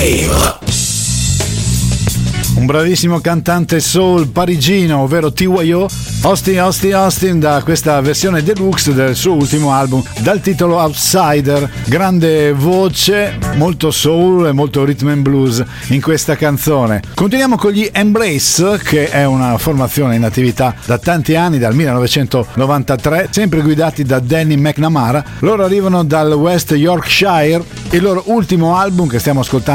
Un bravissimo cantante soul parigino, ovvero T.Y.O. Austin da questa versione deluxe del suo ultimo album dal titolo Outsider. Grande voce, molto soul e molto rhythm and blues in questa canzone. Continuiamo con gli Embrace, che è una formazione in attività da tanti anni, dal 1993, sempre guidati da Danny McNamara. Loro arrivano dal West Yorkshire. Il loro ultimo album che stiamo ascoltando